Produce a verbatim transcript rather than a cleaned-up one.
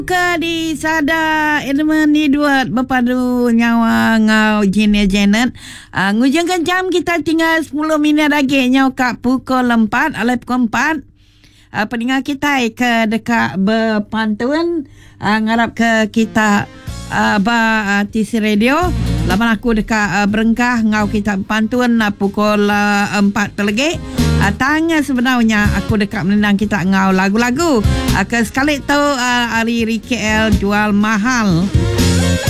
Ke di sada elemen ni dua berpadu nyawa ngau Gina Janet. Uh, ngujungkan jam kita tinggal sepuluh minit lagi nyau kat pukul empat, alai pukul empat. Uh, pendengar kita ke dekat berpantun uh, ngarap ke kita uh, ba uh, T C Radio. Laman aku dekat uh, Berengkah ngau kita pantun uh, pukul uh, empat terlegi. Uh, tanya sebenarnya aku dekat menendang kita ngau lagu-lagu. Uh, ke sekali tu uh, hari K L jual mahal.